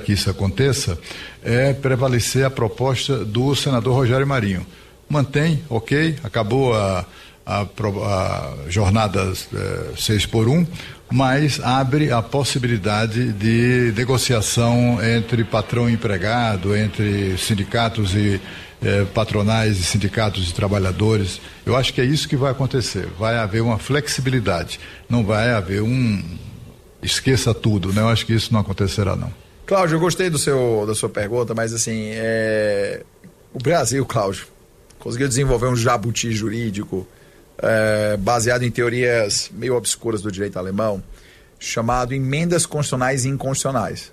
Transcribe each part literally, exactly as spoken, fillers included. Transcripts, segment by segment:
que isso aconteça, é prevalecer a proposta do senador Rogério Marinho. Mantém, ok, acabou a, a, a jornada é, seis por um, mas abre a possibilidade de negociação entre patrão e empregado, entre sindicatos e eh, patronais e sindicatos de trabalhadores. Eu acho que é isso que vai acontecer. Vai haver uma flexibilidade, não vai haver um esqueça tudo, né? Eu acho que isso não acontecerá, não. Cláudio, eu gostei do seu, da sua pergunta, mas assim, é... o Brasil, Cláudio, conseguiu desenvolver um jabuti jurídico É, baseado em teorias meio obscuras do direito alemão, chamado emendas constitucionais e inconstitucionais.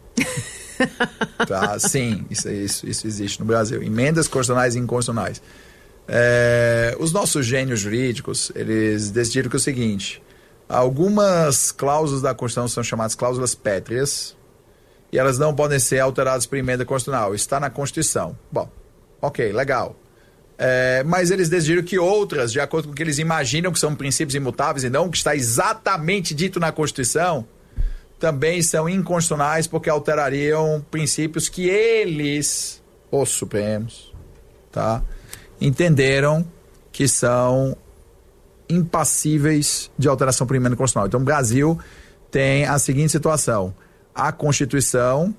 Tá? Sim, isso, isso, isso existe no Brasil. Emendas constitucionais e inconstitucionais. É, os nossos gênios jurídicos, eles decidiram que é o seguinte: algumas cláusulas da Constituição são chamadas cláusulas pétreas e elas não podem ser alteradas por emenda constitucional. Está na Constituição. Bom, ok, legal. É, mas eles decidiram que outras, de acordo com o que eles imaginam que são princípios imutáveis e não o que está exatamente dito na Constituição, também são inconstitucionais porque alterariam princípios que eles, os Supremos, tá, entenderam que são impassíveis de alteração por emenda constitucional. Então o Brasil tem a seguinte situação: a Constituição,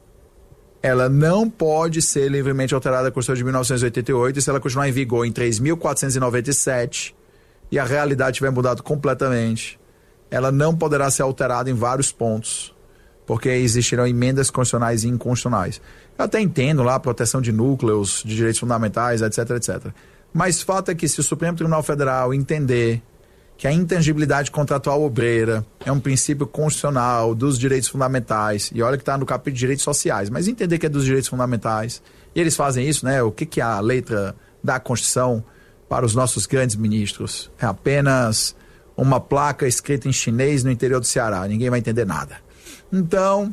ela não pode ser livremente alterada a Constituição de mil novecentos e oitenta e oito, e se ela continuar em vigor em três mil quatrocentos e noventa e sete e a realidade tiver mudado completamente, ela não poderá ser alterada em vários pontos, porque existirão emendas constitucionais e inconstitucionais. Eu até entendo lá a proteção de núcleos, de direitos fundamentais, etc, etcétera. Mas fato é que se o Supremo Tribunal Federal entender que a intangibilidade contratual obreira é um princípio constitucional dos direitos fundamentais, e olha que está no capítulo de direitos sociais, mas entender que é dos direitos fundamentais, e eles fazem isso, né? O que, que é a letra da Constituição para os nossos grandes ministros? É apenas uma placa escrita em chinês no interior do Ceará, ninguém vai entender nada. Então,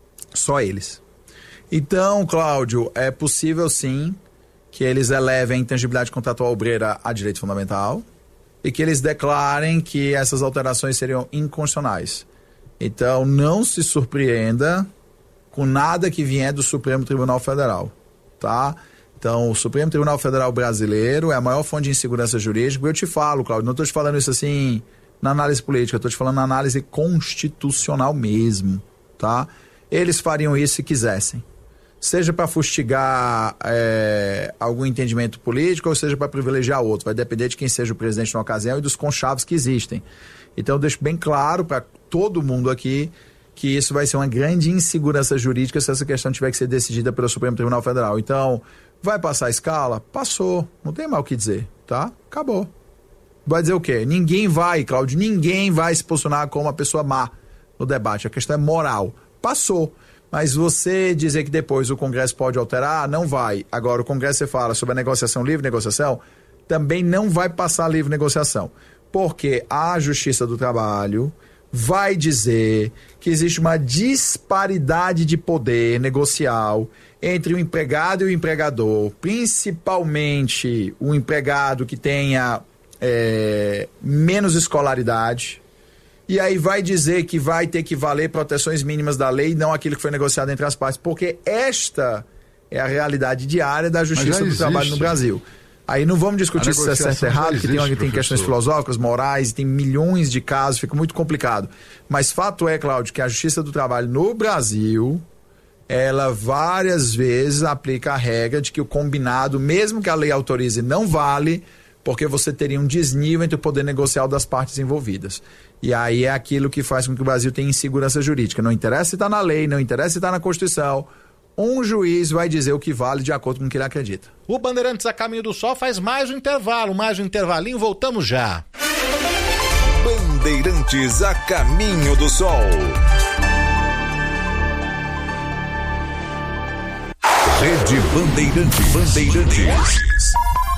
só eles. Então, Cláudio, é possível sim que eles elevem a intangibilidade contratual obreira a direito fundamental, e que eles declarem que essas alterações seriam inconstitucionais. Então, não se surpreenda com nada que vier do Supremo Tribunal Federal, tá? Então, o Supremo Tribunal Federal brasileiro é a maior fonte de insegurança jurídica. Eu te falo, Cláudio, não estou te falando isso assim na análise política, eu estou te falando na análise constitucional mesmo, tá? Eles fariam isso se quisessem. Seja para fustigar é, algum entendimento político ou seja para privilegiar outro. Vai depender de quem seja o presidente na ocasião e dos conchavos que existem. Então eu deixo bem claro para todo mundo aqui que isso vai ser uma grande insegurança jurídica se essa questão tiver que ser decidida pelo Supremo Tribunal Federal. Então, vai passar a escala? Passou. Não tem mais o que dizer, tá? Acabou. Vai dizer o quê? Ninguém vai, Cláudio, ninguém vai se posicionar como uma pessoa má no debate. A questão é moral. Passou. Mas você dizer que depois o Congresso pode alterar, não vai. Agora, o Congresso, você fala sobre a negociação, livre negociação, também não vai passar livre negociação. Porque a Justiça do Trabalho vai dizer que existe uma disparidade de poder negocial entre o empregado e o empregador, principalmente o empregado que tenha é, menos escolaridade. E aí vai dizer que vai ter que valer proteções mínimas da lei, não aquilo que foi negociado entre as partes, porque esta é a realidade diária da Justiça do Trabalho no Brasil. Aí não vamos discutir se é certo ou errado, que tem, onde tem questões filosóficas, morais, tem milhões de casos, fica muito complicado. Mas fato é, Cláudio, que a Justiça do Trabalho no Brasil, ela várias vezes aplica a regra de que o combinado, mesmo que a lei autorize, não vale, porque você teria um desnível entre o poder negocial das partes envolvidas. E aí é aquilo que faz com que o Brasil tenha insegurança jurídica. Não interessa se está na lei, não interessa se está na Constituição. Um juiz vai dizer o que vale de acordo com o que ele acredita. O Bandeirantes a Caminho do Sol faz mais um intervalo, mais um intervalinho, voltamos já. Bandeirantes a Caminho do Sol. Rede Bandeirantes. Bandeirantes.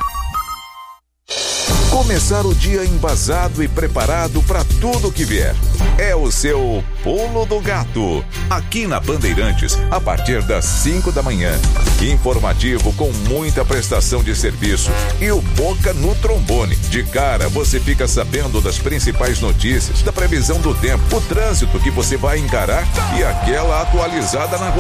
Começar o dia embasado e preparado para tudo que vier. É o seu Pulo do Gato. Aqui na Bandeirantes, a partir das cinco da manhã. Informativo com muita prestação de serviço. E o Boca no trombone. De cara, você fica sabendo das principais notícias, da previsão do tempo, o trânsito que você vai encarar e aquela atualizada na